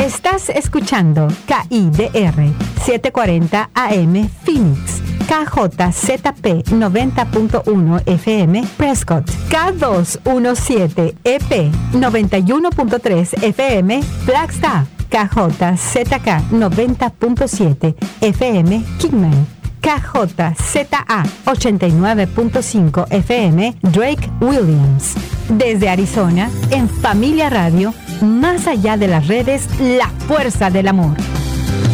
Estás escuchando KIDR 740 AM Phoenix, KJZP 90.1 FM Prescott, K217EP 91.3 FM Flagstaff, KJZK 90.7 FM Kingman, KJZA 89.5 FM Drake Williams. Desde Arizona, en Familia Radio, más allá de las redes, la fuerza del amor.